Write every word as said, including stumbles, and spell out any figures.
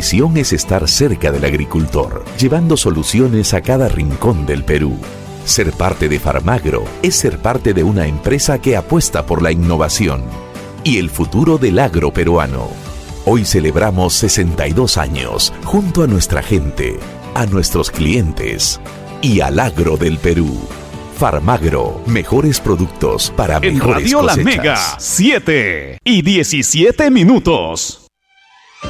misión es estar cerca del agricultor, llevando soluciones a cada rincón del Perú. Ser parte de Farmagro es ser parte de una empresa que apuesta por la innovación y el futuro del agro peruano. Hoy celebramos sesenta y dos años junto a nuestra gente, a nuestros clientes y al agro del Perú. Farmagro, mejores productos para en mejores Radio cosechas. La Mega, siete y diecisiete minutos.